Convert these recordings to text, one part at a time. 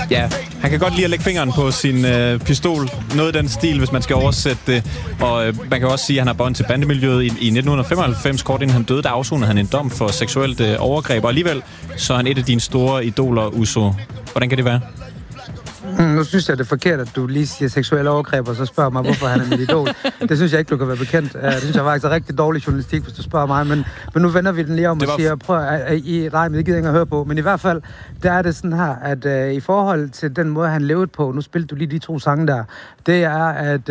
Ja, han kan godt lide at lægge fingeren på sin pistol. Noget i den stil, hvis man skal oversætte det. Og man kan også sige, at han har bånd til bandemiljøet. I 1995, kort inden han døde, der afsonede han en dom for seksuelt overgreb. Og alligevel, så er han et af dine store idoler, Uzo. Hvordan kan det være? Nu synes jeg, det er forkert, at du lige siger seksuelle overgreb, og så spørger mig, hvorfor han er mit idol. Det synes jeg ikke, du kan være bekendt. Det synes jeg faktisk er rigtig dårlig journalistik, hvis du spørger mig. Men nu vender vi den lige om og siger, prøv at nej, men det gider jeg ikke at høre på. Men i hvert fald, der er det sådan her, at i forhold til den måde, han levede på, nu spillede du lige de 2 sange der, det er,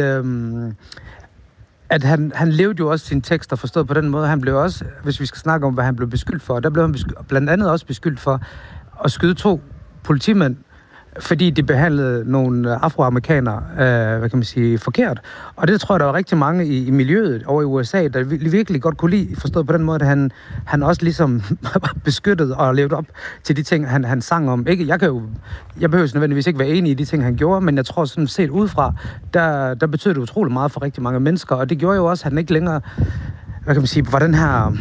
at han levede jo også sine tekster forstået på den måde. Han blev også, hvis vi skal snakke om, hvad han blev beskyldt for, der blev han blandt andet også beskyldt for at skyde 2 politimænd, fordi de behandlede nogle afroamerikanere, forkert. Og det tror jeg, der var rigtig mange i miljøet over i USA, der virkelig godt kunne lide, forstået på den måde, at han også ligesom beskyttede og levede op til de ting, han sang om. Jeg behøver nødvendigvis ikke være enig i de ting, han gjorde, men jeg tror sådan set udefra, der betød det utrolig meget for rigtig mange mennesker, og det gjorde jo også, at han ikke længere, var den her...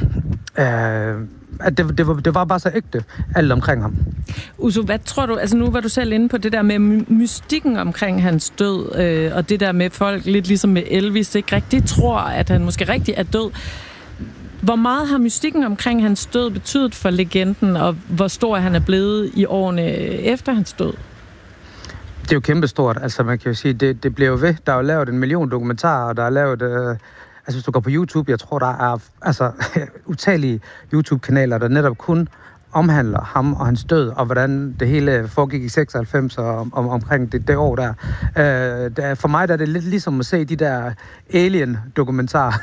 at det var bare så ægte, alt omkring ham. Uzo, hvad tror du, altså nu var du selv inde på det der med mystikken omkring hans død, og det der med folk, lidt ligesom med Elvis, ikke rigtig tror, at han måske rigtig er død. Hvor meget har mystikken omkring hans død betydet for legenden, og hvor stor han er blevet i årene efter hans død? Det er jo kæmpestort, altså man kan jo sige, det bliver jo ved. Der er jo lavet 1 million dokumentarer, og der er lavet... Altså, hvis du går på YouTube, jeg tror, der er utallige YouTube-kanaler, der netop kun omhandler ham og hans død, og hvordan det hele foregik i 96 og omkring det år der. For mig der er det lidt ligesom at se de der alien-dokumentarer,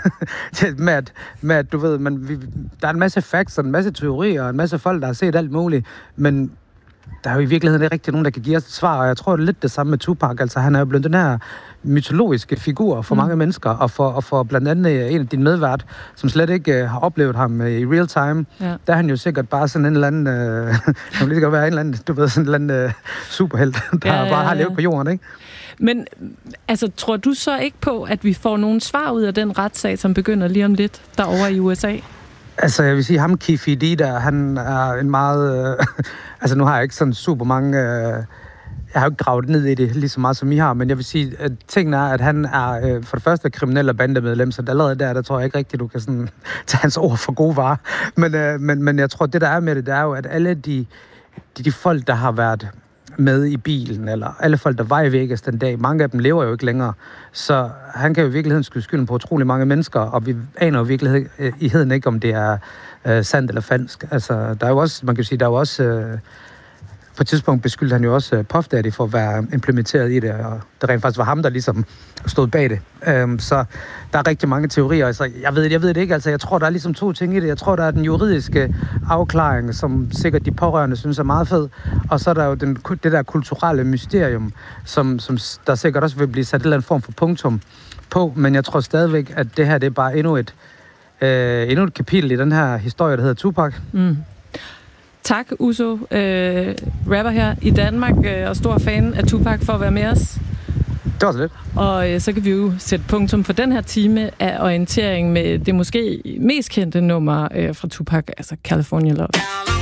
med at du ved, der er en masse facts og en masse teorier og en masse folk, der har set alt muligt, men der er jo i virkeligheden ikke rigtig nogen, der kan give os et svar, og jeg tror, det er lidt det samme med Tupac. Altså, han er jo blevet den her mytologiske figur for mange mennesker, og for blandt andet en af dine medvært, som slet ikke har oplevet ham i real time. Ja. Der er han jo sikkert bare sådan en eller anden, kan lige godt være en eller anden, du ved, sådan en eller anden superhelt, der bare har levet på jorden, ikke? Men altså, tror du så ikke på, at vi får nogle svar ud af den retssag, som begynder lige om lidt derovre i USA? Altså, jeg vil sige, ham Keffe D der, han er en meget... altså, nu har jeg ikke sådan super mange... jeg har jo ikke gravet ned i det lige så meget, som I har, men jeg vil sige, at tingene er, at han er for det første kriminel og bandemedlem, så allerede der tror jeg ikke rigtigt, du kan sådan tage hans ord for gode varer. Men jeg tror, det der er med det er jo, at alle de folk, der har været med i bilen, eller alle folk, der var i Vegas den dag, mange af dem lever jo ikke længere. Så han kan jo i virkeligheden skyde skylden på utrolig mange mennesker, og vi aner jo i virkeligheden ikke, om det er sandt eller falsk. Altså, der er jo også, man kan sige, der er jo også... På et tidspunkt beskyldte han jo også Puff Daddy for at være implementeret i det, og det rent faktisk var ham, der ligesom stod bag det. Så der er rigtig mange teorier. Altså, jeg ved det ikke. Altså, jeg tror, der er ligesom 2 ting i det. Jeg tror, der er den juridiske afklaring, som sikkert de pårørende synes er meget fed. Og så er der jo det der kulturelle mysterium, som der sikkert også vil blive sat en eller anden form for punktum på. Men jeg tror stadigvæk, at det her det er bare endnu et kapitel i den her historie, der hedder Tupac. Mm. Tak, Uzo, rapper her i Danmark, og stor fan af Tupac, for at være med os. Det var så lidt. Og så kan vi jo sætte punktum for den her time af orientering med det måske mest kendte nummer fra Tupac, altså California Love.